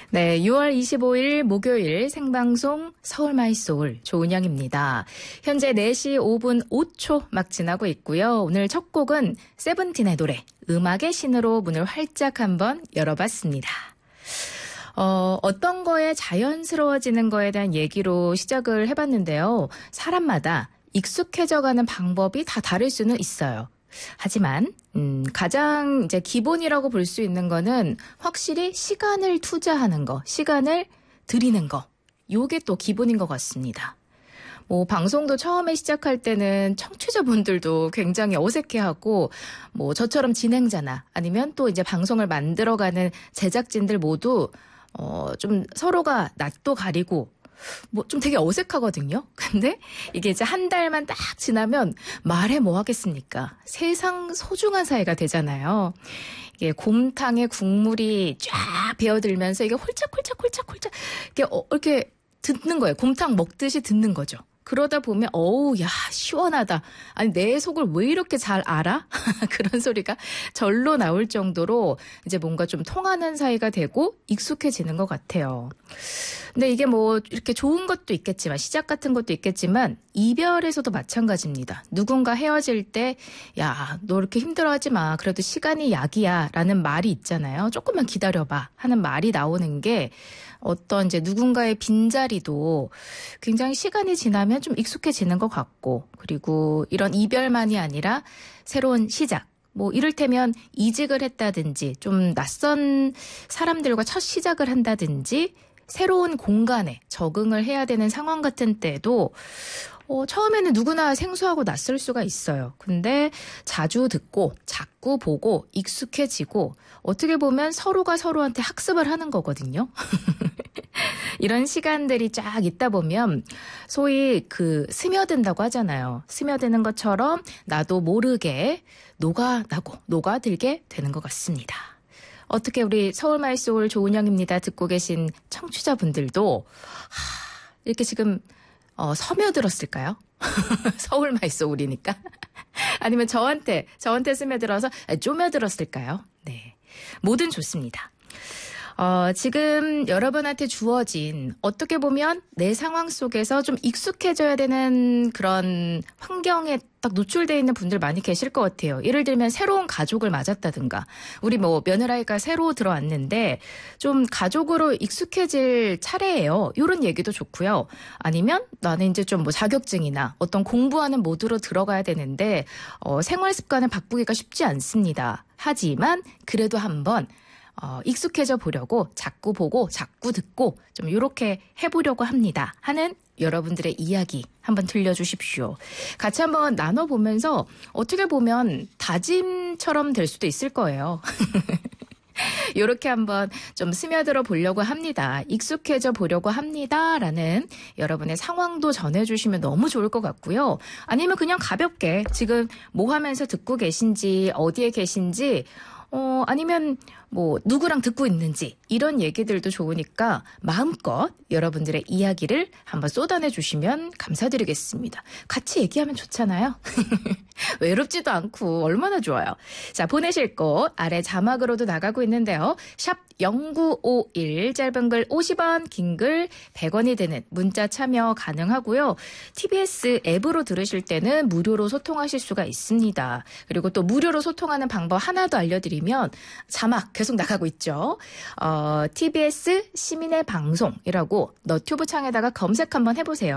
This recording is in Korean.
네, 6월 25일 목요일 생방송 서울 마이 소울 조은영입니다. 현재 4시 5분 5초 막 지나고 있고요. 오늘 첫 곡은 세븐틴의 노래 음악의 신으로 문을 활짝 한번 열어봤습니다. 어떤 거에 자연스러워지는 거에 대한 얘기로 시작을 해봤는데요. 사람마다 익숙해져가는 방법이 다 다를 수는 있어요. 하지만 가장 이제 기본이라고 볼 수 있는 거는 확실히 시간을 투자하는 거, 시간을 들이는 거. 요게 또 기본인 것 같습니다. 뭐 방송도 처음에 시작할 때는 청취자분들도 굉장히 어색해하고 뭐 저처럼 진행자나 아니면 또 이제 방송을 만들어가는 제작진들 모두 좀 서로가 낯도 가리고 뭐 좀 되게 어색하거든요. 근데 이게 이제 한 달만 딱 지나면 말해 뭐 하겠습니까? 세상 소중한 사이가 되잖아요. 이게 곰탕에 국물이 쫙 배어들면서 이게 홀짝홀짝홀짝홀짝 이렇게 듣는 거예요. 곰탕 먹듯이 듣는 거죠. 그러다 보면 어우 야 시원하다. 아니 내 속을 왜 이렇게 잘 알아? 그런 소리가 절로 나올 정도로 이제 뭔가 좀 통하는 사이가 되고 익숙해지는 것 같아요. 근데 이게 뭐 이렇게 좋은 것도 있겠지만 시작 같은 것도 있겠지만 이별에서도 마찬가지입니다. 누군가 헤어질 때 야, 너 이렇게 힘들어하지 마. 그래도 시간이 약이야 라는 말이 있잖아요. 조금만 기다려봐 하는 말이 나오는 게 어떤 이제 누군가의 빈자리도 굉장히 시간이 지나면 좀 익숙해지는 것 같고 그리고 이런 이별만이 아니라 새로운 시작 뭐 이를테면 이직을 했다든지 좀 낯선 사람들과 첫 시작을 한다든지 새로운 공간에 적응을 해야 되는 상황 같은 때도 처음에는 누구나 생소하고 낯설 수가 있어요. 근데 자주 듣고 자꾸 보고 익숙해지고 어떻게 보면 서로가 서로한테 학습을 하는 거거든요. 이런 시간들이 쫙 있다 보면 소위 스며든다고 하잖아요. 스며드는 것처럼 나도 모르게 녹아들게 되는 것 같습니다. 어떻게 우리 서울 마이 소울 조은영입니다. 듣고 계신 청취자분들도 이렇게 지금 서며들었을까요? 서울 마이 소울이니까. 아니면 저한테 스며들어서 쪼며들었을까요? 네, 뭐든 좋습니다. 지금 여러분한테 주어진 어떻게 보면 내 상황 속에서 좀 익숙해져야 되는 그런 환경에 딱 노출되어 있는 분들 많이 계실 것 같아요. 예를 들면 새로운 가족을 맞았다든가 우리 뭐 며느라이가 새로 들어왔는데 좀 가족으로 익숙해질 차례예요. 이런 얘기도 좋고요. 아니면 나는 이제 좀 뭐 자격증이나 어떤 공부하는 모드로 들어가야 되는데 생활 습관을 바꾸기가 쉽지 않습니다. 하지만 그래도 한번 익숙해져 보려고 자꾸 보고 자꾸 듣고 좀 이렇게 해보려고 합니다 하는 여러분들의 이야기 한번 들려주십시오. 같이 한번 나눠보면서 어떻게 보면 다짐처럼 될 수도 있을 거예요. 이렇게 한번 좀 스며들어 보려고 합니다. 익숙해져 보려고 합니다라는 여러분의 상황도 전해주시면 너무 좋을 것 같고요. 아니면 그냥 가볍게 지금 뭐 하면서 듣고 계신지 어디에 계신지 아니면 뭐 누구랑 듣고 있는지 이런 얘기들도 좋으니까 마음껏 여러분들의 이야기를 한번 쏟아내 주시면 감사드리겠습니다. 같이 얘기하면 좋잖아요. 외롭지도 않고 얼마나 좋아요. 자, 보내실 곳 아래 자막으로도 나가고 있는데요. 샵 0951 짧은 글 50원 긴 글 100원이 되는 문자 참여 가능하고요. TBS 앱으로 들으실 때는 무료로 소통하실 수가 있습니다. 그리고 또 무료로 소통하는 방법 하나 더 알려드리면 자막 계속 나가고 있죠. TBS 시민의 방송이라고 너튜브 창에다가 검색 한번 해보세요.